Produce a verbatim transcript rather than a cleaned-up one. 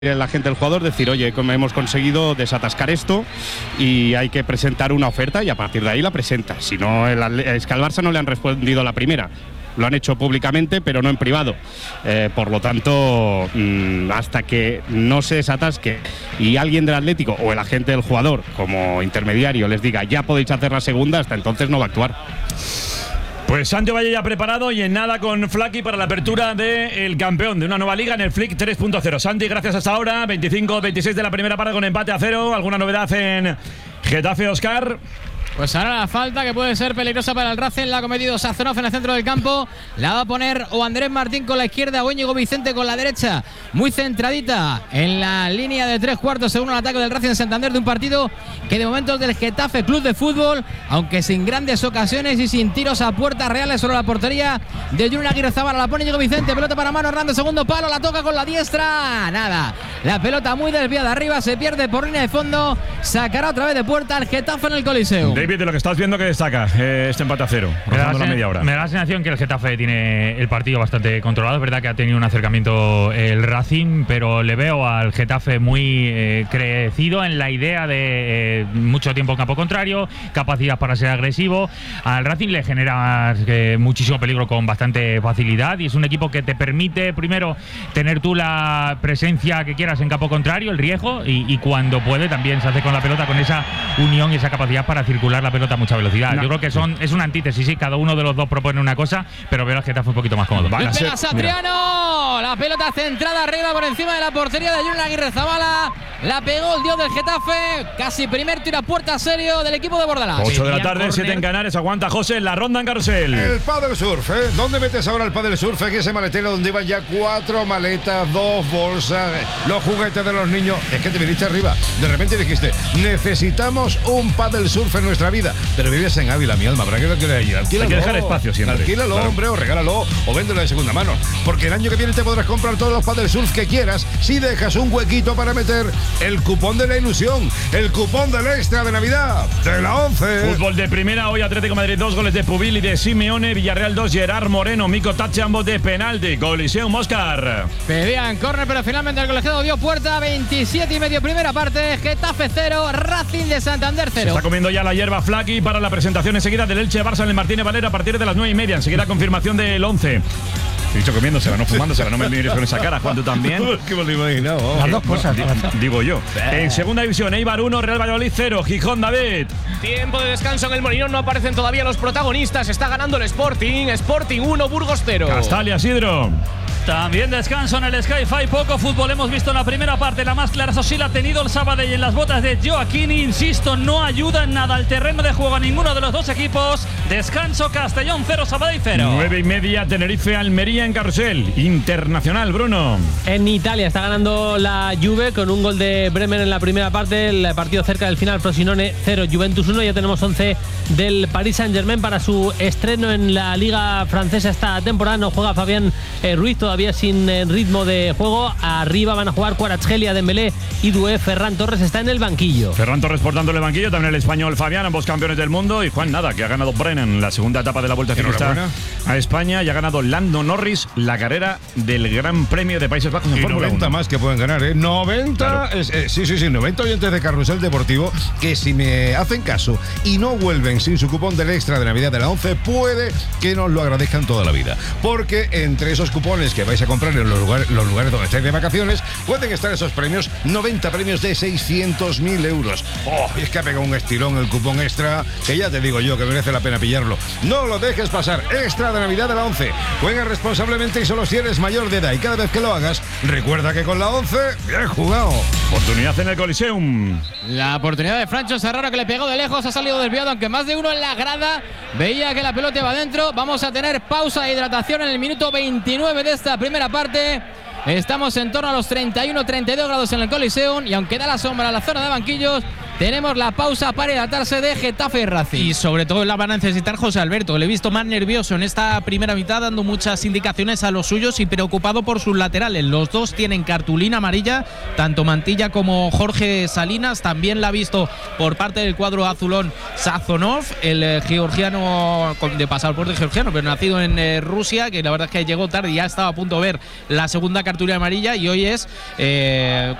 la gente del jugador, decir, oye, como hemos conseguido desatascar esto y hay que presentar una oferta y a partir de ahí la presenta. Si no, el, es que al Barça no le han respondido la primera. Lo han hecho públicamente, pero no en privado. Eh, por lo tanto, mmm, hasta que no se desatasque y alguien del Atlético o el agente del jugador, como intermediario, les diga ya podéis hacer la segunda, hasta entonces no va a actuar. Pues Santi Valle ya preparado y en nada con Flaky para la apertura del campeón de una nueva liga en el Flick tres punto cero. Santi, gracias hasta ahora. veinticinco veintiséis de la primera parte con empate a cero. ¿Alguna novedad en Getafe, Óscar? Pues ahora la falta que puede ser peligrosa para el Racing la ha cometido Sazonov en el centro del campo. La va a poner o Andrés Martín con la izquierda o Íñigo Vicente con la derecha. Muy centradita en la línea de tres cuartos según el ataque del Racing Santander, de un partido que de momento es del Getafe Club de Fútbol, aunque sin grandes ocasiones y sin tiros a puertas reales sobre la portería de Junior Aguirre Zabala. La pone Íñigo Vicente, pelota para Mano Hernández, segundo palo, la toca con la diestra. Nada, la pelota muy desviada arriba, se pierde por línea de fondo. Sacará otra vez de puerta al Getafe en el Coliseo. David, de lo que estás viendo, que destaca eh, este empate a cero, rozando la media hora. Me da la sensación que el Getafe tiene el partido bastante controlado. Es verdad que ha tenido un acercamiento el Racing, pero le veo al Getafe muy eh, crecido en la idea de eh, mucho tiempo en campo contrario, capacidad para ser agresivo. Al Racing le genera eh, muchísimo peligro con bastante facilidad y es un equipo que te permite primero tener tú la presencia que quieras en campo contrario, el riesgo, y, y cuando puede también se hace con la pelota con esa unión y esa capacidad para circular la pelota a mucha velocidad. No. Yo creo que son es una antítesis, sí, cada uno de los dos propone una cosa, pero veo al Getafe un poquito más cómodo. Vale, pega Satriano, la pelota centrada arriba por encima de la portería de Junior Aguirre Zabala. La pegó el dios del Getafe, casi primer tiro a puerta serio del equipo de Bordalás. ocho de la tarde, siete en Canarias. Aguanta José, la ronda en carrusel. El Padel Surf, ¿eh? ¿Dónde metes ahora el Padel Surf? Aquí ese maletero donde iban ya cuatro maletas, dos bolsas, los juguetes de los niños. Es que te viniste arriba. De repente dijiste, necesitamos un Padel Surf en nuestra vida. Pero vives en Ávila, mi alma, ¿para qué lo quieres ir? Alquílalo. Hay que dejar espacio siempre. Alquílalo, claro. hombre, o regálalo, o véndelo de segunda mano. Porque el año que viene te podrás comprar todos los Padel Surf que quieras si dejas un huequito para meter el cupón de la ilusión, el cupón del extra de Navidad de la once. Fútbol de primera, hoy Atlético de Madrid dos goles de Pubil y de Simeone, Villarreal dos, Gerard Moreno, Mico Tache, ambos de penalti. Coliseum, Óscar. Pedían córner, pero finalmente el colegiado dio puerta. veintisiete y medio primera parte, Getafe cero, Racing de Santander cero. Se está comiendo ya la hierba Flaky para la presentación enseguida del Elche Barça en el Martínez Valero a partir de las nueve y media. Enseguida confirmación del once. He dicho comiéndosela, no fumándosela, no me mires con esa cara, Juan, tú también. Que me lo he imaginado. Las dos cosas. Di, digo yo. En segunda división, Eibar uno, Real Valladolid cero. Gijón, David. Tiempo de descanso en el Molinón, no aparecen todavía los protagonistas. Está ganando el Sporting. Sporting uno, Burgos cero. Castalia, Sidro. También descanso en el Sky-Fi. Poco fútbol hemos visto en la primera parte. La más clara, eso sí, la ha tenido el Sabadell en las botas de Joaquini. Insisto, no ayuda en nada al terreno de juego a ninguno de los dos equipos. Descanso, Castellón cero, Sabadell cero. Nueve y media, Tenerife, Almería en carrusel. Internacional, Bruno. En Italia está ganando la Juve con un gol de Bremen en la primera parte. El partido cerca del final, Frosinone cero, Juventus uno. Ya tenemos once del Paris Saint-Germain para su estreno en la Liga Francesa esta temporada. No juega Fabián eh, Ruiz, todavía sin eh, ritmo de juego. Arriba van a jugar Kvaratskhelia, Dembélé y Doué. Ferran Torres está en el banquillo. Ferran Torres portando el banquillo, también el español Fabián, ambos campeones del mundo. Y Juan, nada, que ha ganado Brennan la segunda etapa de la Vuelta Ciclista a España y ha ganado Lando Norris la carrera del Gran Premio de Países Bajos en y Fórmula noventa uno. Más que pueden ganar, ¿eh? noventa, Claro. es, eh, sí, sí, sí, noventa oyentes de Carrusel Deportivo que si me hacen caso y no vuelven sin su cupón del extra de Navidad de la once, puede que nos lo agradezcan toda la vida. Porque entre esos cupones que vais a comprar en los lugares, los lugares donde estáis de vacaciones, pueden estar esos premios, noventa premios de seiscientos mil euros. Oh, y es que ha pegado un estirón el cupón extra, que ya te digo yo que merece la pena pillarlo. No lo dejes pasar, extra de Navidad de la once. Juega responsablemente y solo si eres mayor de edad, y cada vez que lo hagas, recuerda que con la once, bien jugado. Oportunidad en el Coliseum. La oportunidad de Francho Serrano, que le pegó de lejos, ha salido desviado, aunque más de uno en la grada veía que la pelota iba adentro. Vamos a tener pausa de hidratación en el minuto veintinueve de esta primera parte. Estamos en torno a los treinta y uno treinta y dos grados en el Coliseum, y aunque da la sombra a la zona de banquillos, tenemos la pausa para hidratarse de Getafe y Racing. Y sobre todo la van a necesitar José Alberto. Le he visto más nervioso en esta primera mitad, dando muchas indicaciones a los suyos y preocupado por sus laterales. Los dos tienen cartulina amarilla, tanto Mantilla como Jorge Salinas. También la ha visto por parte del cuadro azulón Sazonov, el eh, georgiano de pasaporte georgiano, pero nacido en eh, Rusia, que la verdad es que llegó tarde y ya estaba a punto de ver la segunda cartulina amarilla, y hoy es eh,